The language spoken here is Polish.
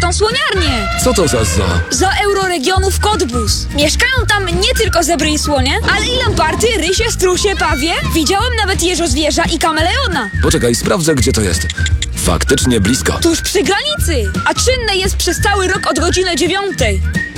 tą słoniarnię. Co to za zoo? Za Euroregionów Cottbus. Mieszkają tam nie tylko zebry i słonie, ale i lamparty, rysie, strusie, pawie. Widziałem nawet jeżozwierza i kameleona. Poczekaj, sprawdzę, gdzie to jest. Faktycznie blisko. Tuż przy granicy, a czynne jest przez cały rok od godziny 9.